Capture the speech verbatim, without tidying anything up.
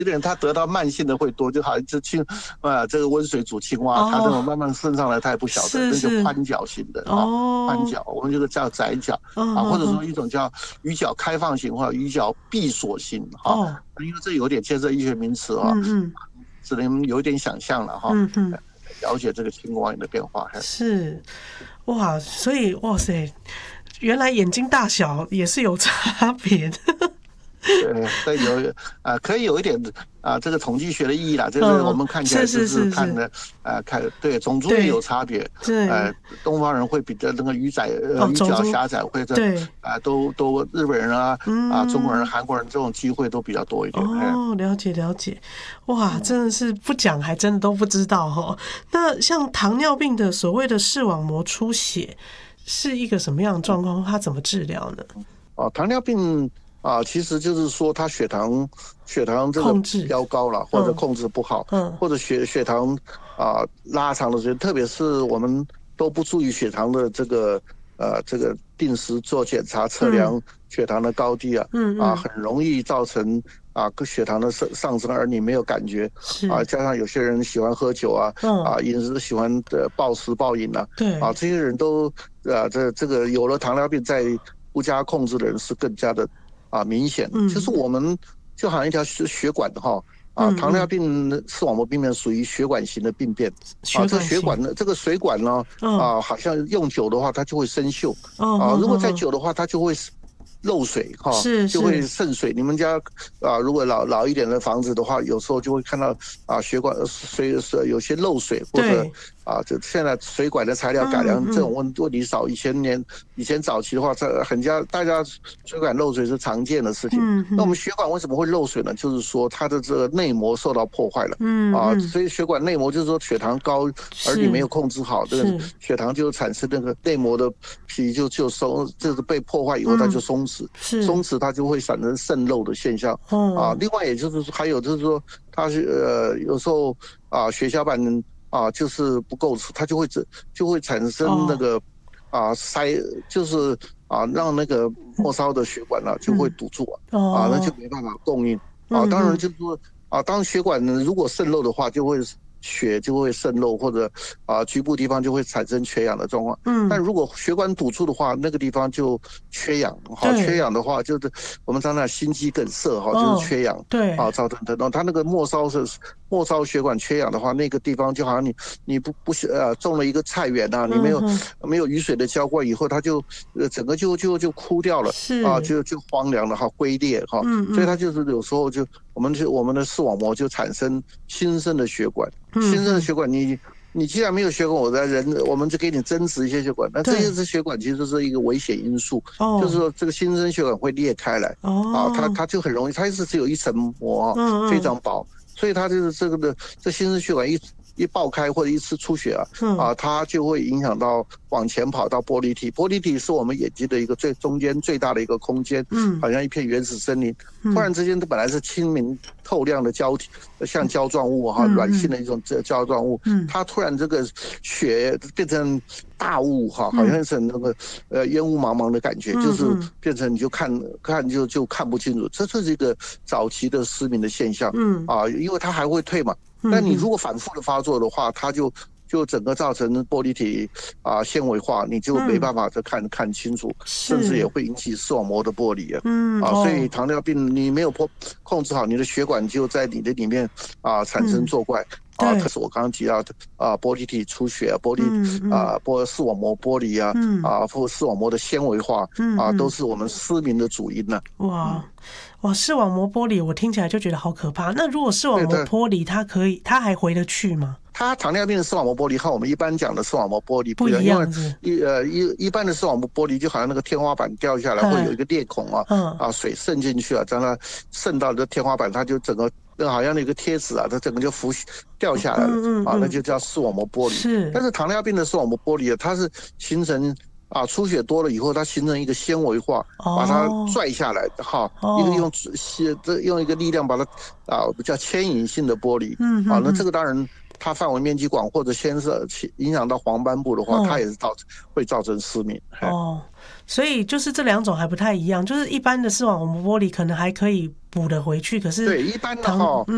有点他得到慢性的会多，就好像这青啊这个温水煮青蛙，他这种慢慢升上来，他也不晓得，那就宽脚型的啊，宽脚，我们这个叫窄脚啊，或者说一种叫鱼角开放型或者鱼角闭锁型哈，因为这有点牵涉医学名词啊，嗯，只能有一点想象了哈，嗯，了解这个青光眼的变化是，哇，所以哇塞，原来眼睛大小也是有差别的。 对，但有啊、呃，可以有一点啊、呃，这个统计学的意义啦，就是我们看起来就是看的啊、呃，看对种族也有差别，呃，东方人会比较那个鱼窄呃鱼角狭窄，会这啊、呃、都都日本人啊啊、中国人、韩国人这种机会都比较多一点。 哦，了解了解，哇，真的是不讲还真的都不知道哈。那像糖尿病的所谓的视网膜出血是一个什么样的状况？它怎么治疗呢？ 哦，糖尿病。啊，其实就是说他血糖血糖这个飙高了，或者控制不好，嗯，或者血血糖啊拉长的时间，特别是我们都不注意血糖的这个呃这个定时做检查测量血糖的高低啊，嗯啊很容易造成啊血糖的上上升，而你没有感觉，啊加上有些人喜欢喝酒啊，啊饮食喜欢的暴食暴饮啊，对啊这些人都啊这这个有了糖尿病在不加控制的人是更加的。啊，明显，就是我们就好像一条血管哈，啊，糖尿病视网膜病变属于血管型的病变，啊，这血管呢，这个水管呢，啊，好像用久的话它就会生锈，啊，如果再久的话它就会漏水哈，就会渗水。你们家啊，如果老老一点的房子的话，有时候就会看到啊，血管水是有些漏水，或者啊，就现在水管的材料改良，这种问问题少。以前年以前早期的话，这很家大家水管漏水是常见的事情。那我们血管为什么会漏水呢？就是说它的这个内膜受到破坏了，啊，所以血管内膜就是说血糖高，而你没有控制好，这个血糖就产生那个内膜的皮就就松，就是被破坏以后它就松弛，松弛它就会产生渗漏的现象。啊，另外也就是说还有就是说它是呃有时候啊血小板啊就是不够，它就会就会产生那个啊塞，就是啊让那个末梢的血管呢、啊、就会堵住啊，啊那就没办法供应啊。当然就是说啊，当血管如果渗漏的话，就会血就会渗漏，或者啊局部地方就会产生缺氧的状况。嗯，但如果血管堵住的话，那个地方就缺氧。好，缺氧的话就是我们常常心肌梗塞哈，就是缺氧。对，啊造成的。然后它那个末梢是末梢血管缺氧的话，那个地方就好像你你不不呃种了一个菜园啊，你没有、嗯、没有雨水的浇灌以后，它就呃整个就就就枯掉了，啊就就荒凉了哈，龟裂哈。嗯嗯，所以它就是有时候就我们就我们的视网膜就产生新生的血管。新生的血管你，你你既然没有血管，我的人我们就给你增植一些血管，那这些是血管其实是一个危险因素，就是说这个新生血管会裂开来，啊，它它就很容易，它是只有一层膜啊，非常薄，所以它就是这个的这新生血管一一爆开或者一次出血啊，啊，它就会影响到往前跑到玻璃体。玻璃体是我们眼睛的一个最中间最大的一个空间，嗯，好像一片原始森林，突然之间它本来是清明透亮的胶体，像胶状物哈，软性的一种胶状物，嗯，它突然这个血变成大雾哈，好像是那个呃烟雾茫茫的感觉，就是变成你就看看就就看不清楚，这是一个早期的失明的现象，嗯啊，因为它还会退嘛。但你如果反复的发作的话，它就就整个造成玻璃体啊纤维化，你就没办法再看、嗯、看清楚，甚至也会引起视网膜的剥离啊。嗯啊，所以糖尿病你没有控制好，你的血管就在你的里面啊产生作怪。嗯啊，这是我刚刚提到的啊，玻璃体出血、玻璃、嗯、啊，玻视网膜剥离啊，嗯、啊，或视网膜的纤维化、嗯、啊，都是我们失明的主因呢、 啊。哇哇，视网膜剥离，我听起来就觉得好可怕。那如果视网膜剥离，它可以，它还回得去吗？ 它糖尿病的视网膜剥离和我们一般讲的视网膜剥离不一样，因为一呃一一般的视网膜剥离就好像那个天花板掉下来，会有一个裂孔啊，嗯、啊水渗进去啊，让它渗到这天花板，它就整个那好像那个贴纸啊，它整个就浮掉下来了，嗯嗯嗯啊，那就叫视网膜剥离。是，但是糖尿病的视网膜剥离啊，它是形成。啊，出血多了以后，它形成一个纤维化，哦、把它拽下来，哈，哦、一个用这用一个力量把它啊，叫牵引性的剥离，嗯啊，那这个当然它范围面积广，或者牵涉影响到黄斑部的话，哦、它也是造会造成失明。 哦，所以就是这两种还不太一样，就是一般的视网膜剥离可能还可以补得回去，可是对一般的哈。